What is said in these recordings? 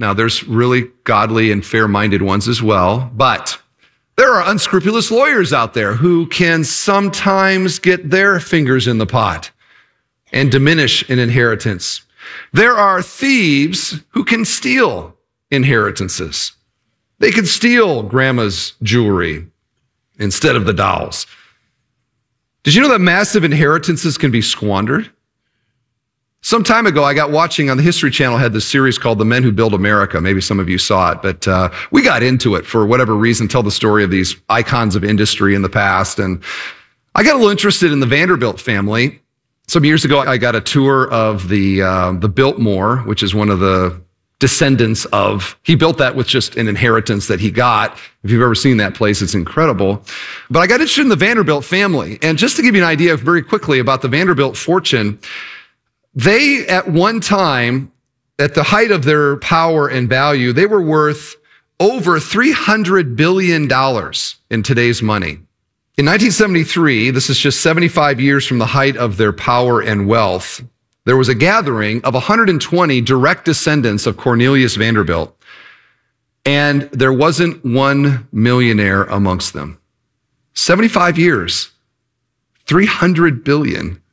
Now, there's really godly and fair-minded ones as well, but there are unscrupulous lawyers out there who can sometimes get their fingers in the pot and diminish an inheritance. There are thieves who can steal inheritances. They can steal grandma's jewelry instead of the dolls. Did you know that massive inheritances can be squandered? Some time ago, I got watching on the History Channel, had this series called The Men Who Built America. Maybe some of you saw it, but we got into it for whatever reason, tell the story of these icons of industry in the past. And I got a little interested in the Vanderbilt family. Some years ago, I got a tour of the Biltmore, which is one of the descendants of, he built that with just an inheritance that he got. If you've ever seen that place, it's incredible. But I got interested in the Vanderbilt family. And just to give you an idea very quickly about the Vanderbilt fortune, they, at one time, at the height of their power and value, they were worth over $300 billion in today's money. In 1973, this is just 75 years from the height of their power and wealth, there was a gathering of 120 direct descendants of Cornelius Vanderbilt, and there wasn't one millionaire amongst them. 75 years, 300 billion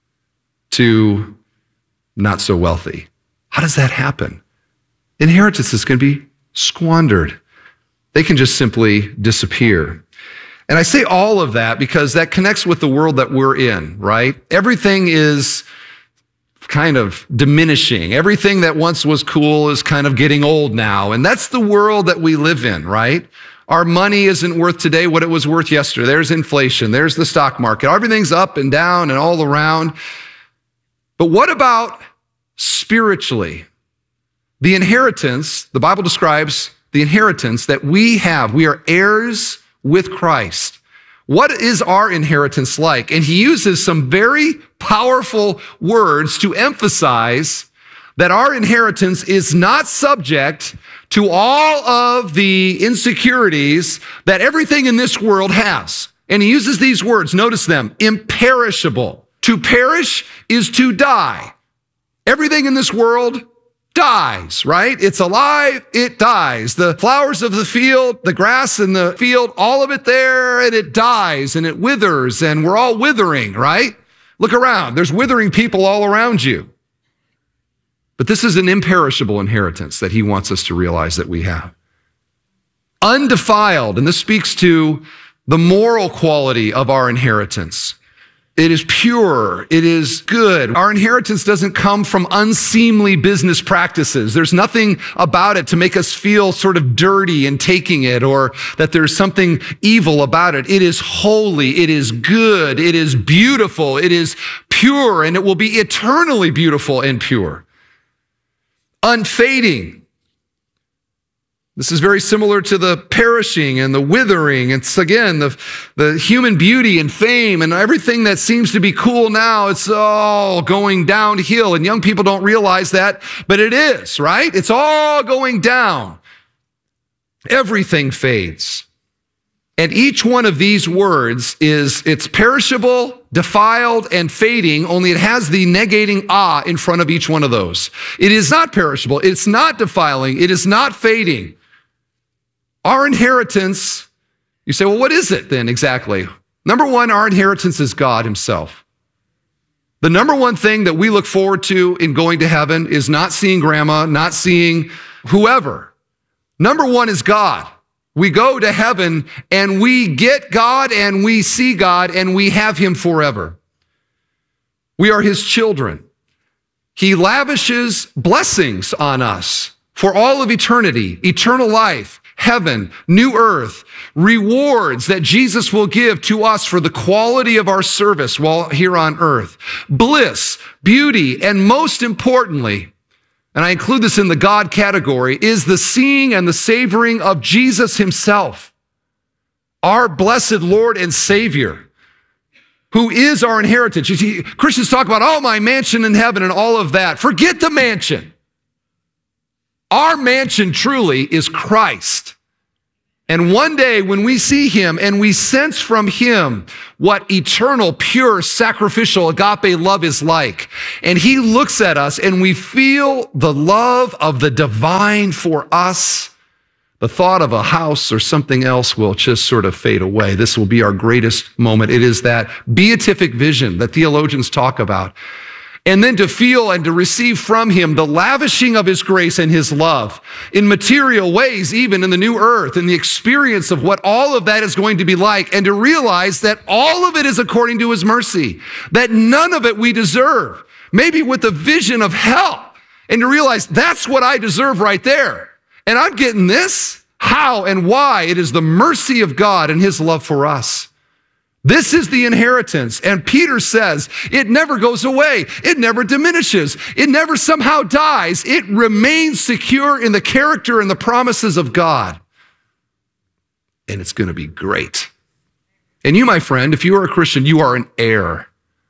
to not so wealthy. How does that happen? Inheritances can be squandered. They can just simply disappear. And I say all of that because that connects with the world that we're in, right? Everything is kind of diminishing. Everything that once was cool is kind of getting old now. And that's the world that we live in, right? Our money isn't worth today what it was worth yesterday. There's inflation. There's the stock market. Everything's up and down and all around. But what about spiritually? The inheritance, the Bible describes the inheritance that we have. We are heirs with Christ. What is our inheritance like? And he uses some very powerful words to emphasize that our inheritance is not subject to all of the insecurities that everything in this world has. And he uses these words, notice them, imperishable. To perish is to die. Everything in this world dies, right? It's alive, it dies. The flowers of the field, the grass in the field, all of it there, and it dies and it withers, and we're all withering, right? Look around. There's withering people all around you. But this is an imperishable inheritance that he wants us to realize that we have. Undefiled, and this speaks to the moral quality of our inheritance. It is pure. It is good. Our inheritance doesn't come from unseemly business practices. There's nothing about it to make us feel sort of dirty in taking it or that there's something evil about it. It is holy. It is good. It is beautiful. It is pure, and it will be eternally beautiful and pure. Unfading. This is very similar to the perishing and the withering. It's, again, the human beauty and fame and everything that seems to be cool now. It's all going downhill, and young people don't realize that, but it is, right? It's all going down. Everything fades. And each one of these words it's perishable, defiled, and fading, only it has the negating ah in front of each one of those. It is not perishable. It's not defiling. It is not fading. Our inheritance, you say, well, what is it then exactly? Number one, our inheritance is God himself. The number one thing that we look forward to in going to heaven is not seeing grandma, not seeing whoever. Number one is God. We go to heaven and we get God and we see God and we have him forever. We are his children. He lavishes blessings on us for all of eternity, eternal life, heaven, new earth, rewards that Jesus will give to us for the quality of our service while here on earth, bliss, beauty, and most importantly, and I include this in the God category, is the seeing and the savoring of Jesus himself, our blessed Lord and Savior, who is our inheritance. You see, Christians talk about, oh, my mansion in heaven and all of that. Forget the mansion. Our mansion truly is Christ. And one day when we see him and we sense from him what eternal, pure, sacrificial agape love is like, and he looks at us and we feel the love of the divine for us, the thought of a house or something else will just sort of fade away. This will be our greatest moment. It is that beatific vision that theologians talk about. And then to feel and to receive from him the lavishing of his grace and his love in material ways, even in the new earth, and the experience of what all of that is going to be like, and to realize that all of it is according to his mercy, that none of it we deserve, maybe with the vision of hell, and to realize that's what I deserve right there. And I'm getting this. How and why? It is the mercy of God and his love for us. This is the inheritance. And Peter says it never goes away. It never diminishes. It never somehow dies. It remains secure in the character and the promises of God. And it's going to be great. And you, my friend, if you are a Christian, you are an heir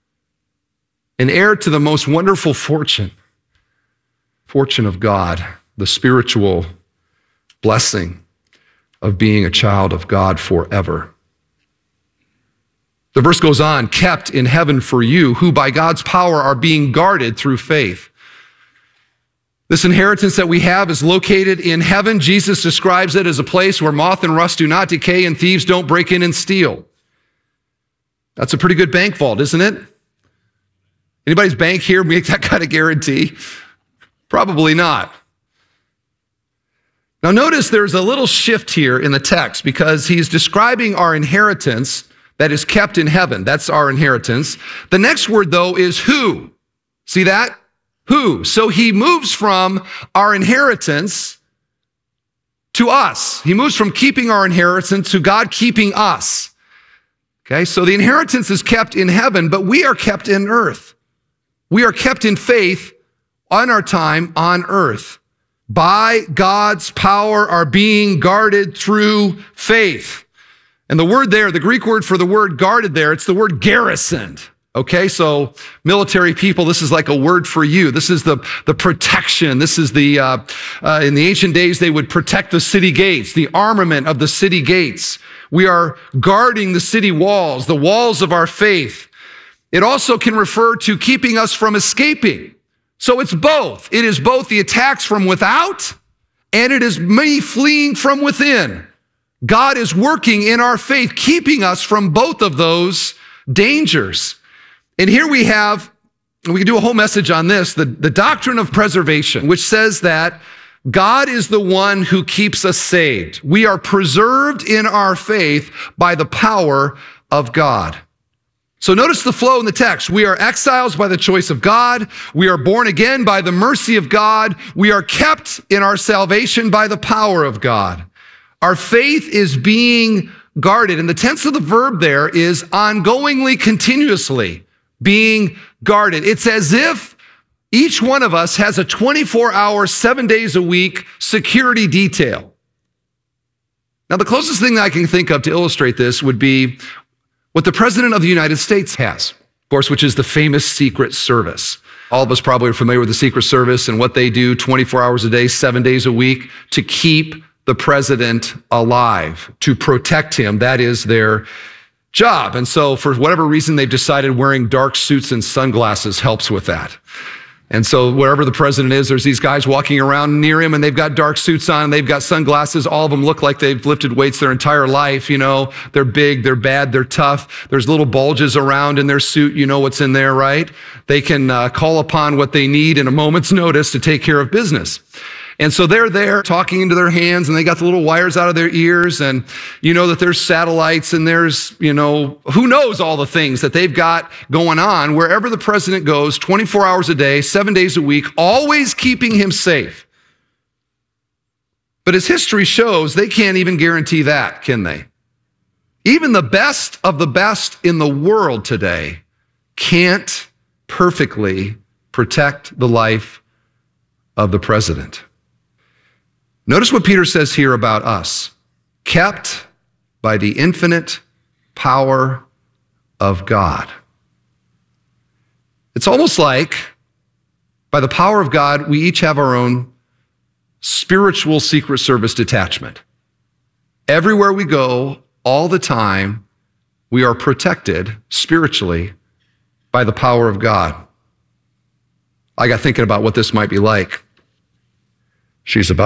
to the most wonderful fortune of God, the spiritual blessing of being a child of God forever. The verse goes on, kept in heaven for you, who by God's power are being guarded through faith. This inheritance that we have is located in heaven. Jesus describes it as a place where moth and rust do not decay and thieves don't break in and steal. That's a pretty good bank vault, isn't it? Anybody's bank here make that kind of guarantee? Probably not. Now notice there's a little shift here in the text because he's describing our inheritance that is kept in heaven. That's our inheritance. The next word, though, is who. See that? Who. So he moves from our inheritance to us. He moves from keeping our inheritance to God keeping us. Okay, so the inheritance is kept in heaven, but we are kept in earth. We are kept in faith on our time on earth. By God's power are being guarded through faith. And the word there, the Greek word for the word guarded there, it's the word garrisoned. Okay, so military people, this is like a word for you. This is the protection. This is the, in the ancient days, they would protect the city gates, the armament of the city gates. We are guarding the city walls, the walls of our faith. It also can refer to keeping us from escaping. So it's both. It is both the attacks from without, and it is me fleeing from within. God is working in our faith, keeping us from both of those dangers. And here we have, and we can do a whole message on this, the doctrine of preservation, which says that God is the one who keeps us saved. We are preserved in our faith by the power of God. So notice the flow in the text. We are exiles by the choice of God. We are born again by the mercy of God. We are kept in our salvation by the power of God. Our faith is being guarded. And the tense of the verb there is ongoingly, continuously being guarded. It's as if each one of us has a 24-hour, 7 days a week security detail. Now, the closest thing that I can think of to illustrate this would be what the President of the United States has, of course, which is the famous Secret Service. All of us probably are familiar with the Secret Service and what they do 24 hours a day, 7 days a week to keep the president alive, to protect him. That is their job. And so for whatever reason, they've decided wearing dark suits and sunglasses helps with that. And so wherever the president is, there's these guys walking around near him and they've got dark suits on and they've got sunglasses. All of them look like they've lifted weights their entire life. You know, they're big, they're bad, they're tough. There's little bulges around in their suit. You know what's in there, right? They can call upon what they need in a moment's notice to take care of business. And so they're there talking into their hands and they got the little wires out of their ears and you know that there's satellites and there's, you know, who knows all the things that they've got going on wherever the president goes 24 hours a day, 7 days a week, always keeping him safe. But as history shows, they can't even guarantee that, can they? Even the best of the best in the world today can't perfectly protect the life of the president. Notice what Peter says here about us, kept by the infinite power of God. It's almost like by the power of God, we each have our own spiritual Secret Service detachment. everywhere we go, all the time, we are protected spiritually by the power of God. I got thinking about what this might be like. She's about